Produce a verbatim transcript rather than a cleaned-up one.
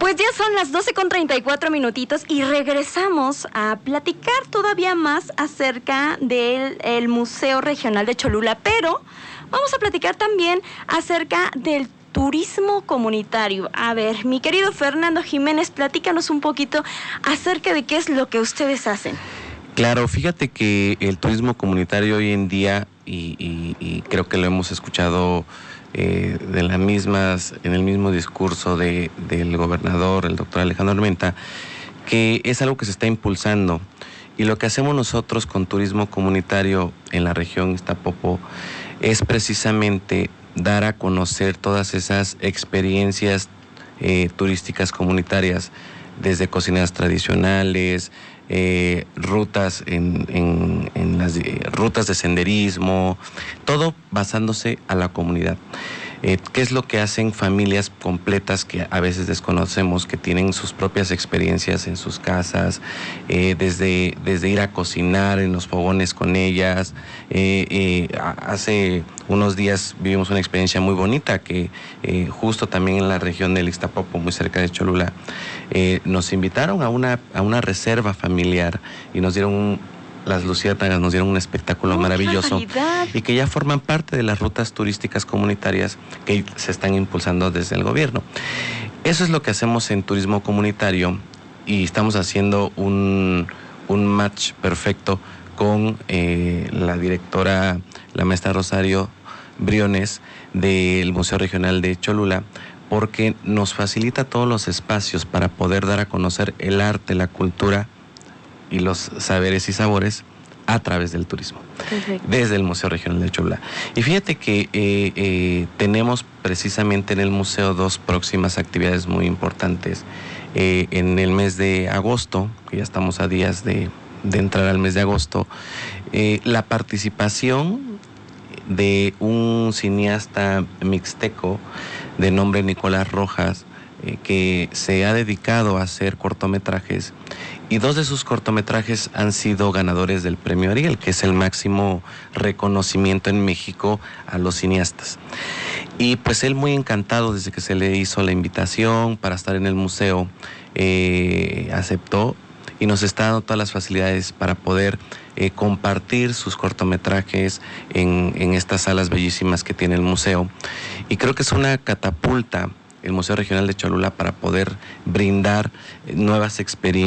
Pues ya son las doce con treinta y cuatro minutitos y regresamos a platicar todavía más acerca del el Museo Regional de Cholula, pero vamos a platicar también acerca del turismo comunitario. A ver, mi querido Fernando Jiménez, platícanos un poquito acerca de qué es lo que ustedes hacen. Claro, fíjate que el turismo comunitario hoy en día, y, y, y creo que lo hemos escuchado eh, de las mismas, en el mismo discurso de, del gobernador, el doctor Alejandro Armenta, que es algo que se está impulsando. Y lo que hacemos nosotros con turismo comunitario en la región Iztapopo es precisamente dar a conocer todas esas experiencias eh, turísticas comunitarias, desde cocinas tradicionales, eh, rutas en, en, en las eh, rutas de senderismo, todo basándose a la comunidad. Eh, ¿Qué es lo que hacen familias completas que a veces desconocemos, que tienen sus propias experiencias en sus casas, eh, desde, desde ir a cocinar en los fogones con ellas? Eh, eh, hace unos días vivimos una experiencia muy bonita que eh, justo también en la región del Ixtapopo, muy cerca de Cholula, eh, nos invitaron a una, a una reserva familiar y nos dieron un Las luciérnagas nos dieron un espectáculo oh, maravilloso y que ya forman parte de las rutas turísticas comunitarias que se están impulsando desde el gobierno. Eso es lo que hacemos en turismo comunitario y estamos haciendo un, un match perfecto con eh, la directora, la maestra Rosario Briones del Museo Regional de Cholula, porque nos facilita todos los espacios para poder dar a conocer el arte, la cultura y los saberes y sabores a través del turismo. Perfecto. Desde el Museo Regional de Cholula. Y fíjate que eh, eh, tenemos precisamente en el museo dos próximas actividades muy importantes. Eh, en el mes de agosto, que ya estamos a días de, de entrar al mes de agosto, eh, la participación de un cineasta mixteco de nombre Nicolás Rojas, eh, que se ha dedicado a hacer cortometrajes, y dos de sus cortometrajes han sido ganadores del Premio Ariel, que es el máximo reconocimiento en México a los cineastas. Y pues él muy encantado desde que se le hizo la invitación para estar en el museo, eh, aceptó y nos está dando todas las facilidades para poder eh, compartir sus cortometrajes en, en estas salas bellísimas que tiene el museo. Y creo que es una catapulta el Museo Regional de Cholula para poder brindar nuevas experiencias